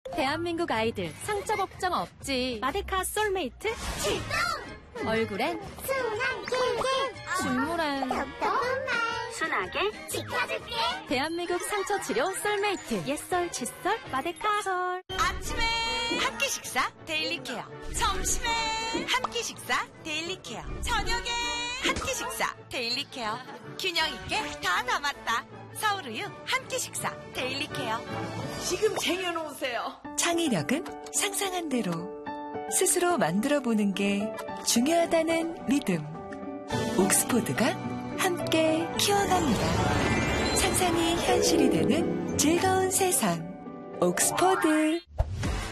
대한민국 아이들 상처 걱정 없지. 마데카 솔메이트 출동! 얼굴엔 순한 ጌጌ 중물한 톡톡한 말 순하게 지켜줄게. 대한민국 상처 치료 솔메이트. 옛설 칫솔 마데카 솔. 아침에 한 끼 식사 데일리 케어, 점심에 한 끼 식사 데일리 케어, 저녁에 한 끼 식사 데일리 케어. 균형 있게 다 담았다. 서울우유 한 끼 식사 데일리 케어. 지금 쟁여놓으세요. 창의력은 상상한 대로 스스로 만들어보는 게 중요하다는 믿음. 옥스포드가 함께 키워갑니다. 상상이 현실이 되는 즐거운 세상. 옥스포드.